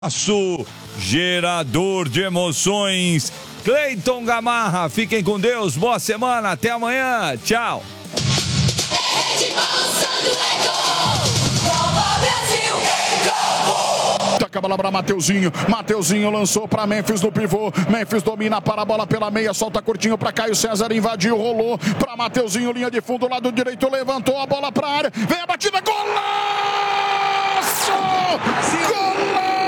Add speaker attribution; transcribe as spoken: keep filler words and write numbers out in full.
Speaker 1: Nosso gerador de emoções, Cleiton Gamarra. Fiquem com Deus, boa semana, até amanhã, tchau.
Speaker 2: Toca a bola para Mateuzinho, Mateuzinho lançou para Memphis no pivô, Memphis domina para a bola pela meia, solta curtinho para Caio César, invadiu, rolou para Mateuzinho, linha de fundo, lado direito, levantou a bola para a área, vem a batida, golaço! Golaço!